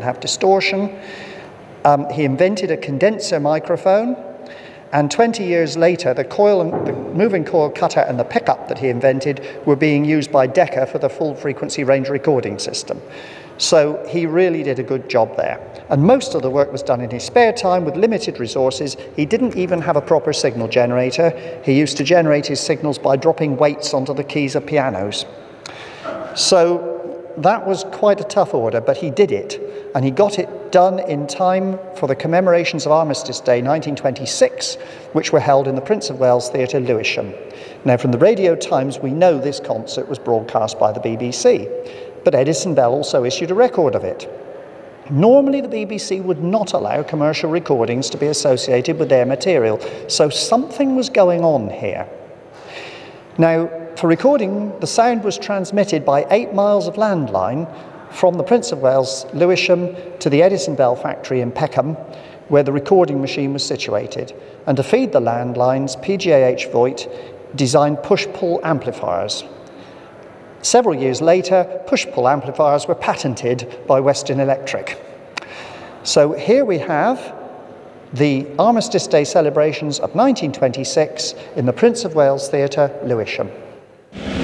have distortion. He invented a condenser microphone, and 20 years later, the moving coil cutter and the pickup that he invented were being used by Decca for the full frequency range recording system. So he really did a good job there. And most of the work was done in his spare time with limited resources. He didn't even have a proper signal generator. He used to generate his signals by dropping weights onto the keys of pianos. So that was quite a tough order, but he did it. And he got it done in time for the commemorations of Armistice Day 1926, which were held in the Prince of Wales Theatre, Lewisham. Now, from the Radio Times, we know this concert was broadcast by the BBC, but Edison Bell also issued a record of it. Normally, the BBC would not allow commercial recordings to be associated with their material, so something was going on here. Now, for recording, the sound was transmitted by 8 miles of landline from the Prince of Wales, Lewisham, to the Edison Bell factory in Peckham, where the recording machine was situated. And to feed the landlines, PGAH Voigt designed push-pull amplifiers. Several years later, push-pull amplifiers were patented by Western Electric. So here we have the Armistice Day celebrations of 1926 in the Prince of Wales Theatre, Lewisham.